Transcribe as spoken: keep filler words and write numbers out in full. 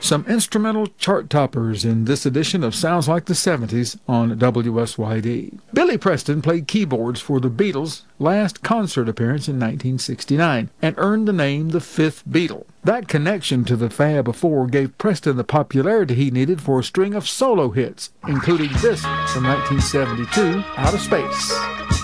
Some instrumental chart toppers in this edition of Sounds Like the seventies on W S Y D. Billy Preston played keyboards for the Beatles' last concert appearance in nineteen sixty-nine and earned the name the Fifth Beatle. That connection to the Fab Four gave Preston the popularity he needed for a string of solo hits, including this from nineteen seventy-two, Out of Space.